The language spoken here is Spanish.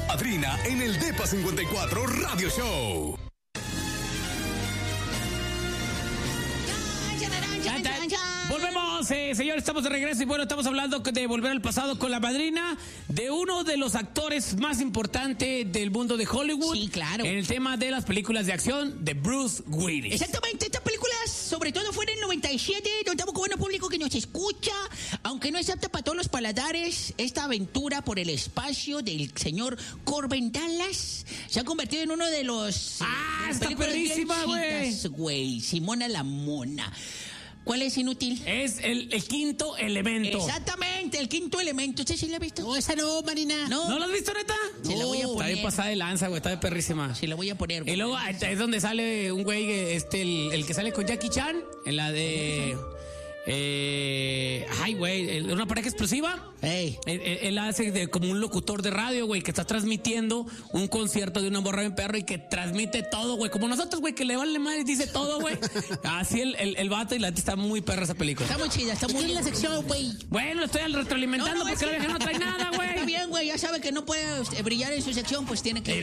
Madrina en el Depa 54 Radio Show. Volvemos, señores, estamos de regreso y bueno, estamos hablando de volver al pasado con la madrina de uno de los actores más importantes del mundo de Hollywood. Sí, claro. En el tema de las películas de acción de Bruce Willis. Exactamente, estas películas sobre todo fue en el 97, notamos con buen público que nos escucha, aunque no es apta para todos los paladares, esta aventura por el espacio del señor Corbin Dallas se ha convertido en uno de los... está perrísima, güey. Simona la Mona. ¿Cuál es inútil? Es el quinto elemento. Exactamente, el quinto elemento. ¿Usted sí la ha visto? No, esa no, Marina. ¿No la has visto, neta? Se la voy a poner. Está bien pasada de lanza, güey. Está de perrísima. Se la voy a poner, güey. Y luego es donde sale un güey, el que sale con Jackie Chan, en la de... una pareja explosiva. Ey. Él hace como un locutor de radio, güey, que está transmitiendo un concierto de una morra en perro y que transmite todo, güey. Como nosotros, güey, que le vale madre y dice todo, güey. Así el vato y la neta está muy perra esa película. Está muy chida, está muy en la sección, güey. Bueno, lo estoy retroalimentando porque la vieja no trae nada, güey. Está bien, güey, ya sabe que no puede brillar en su sección, pues tiene que...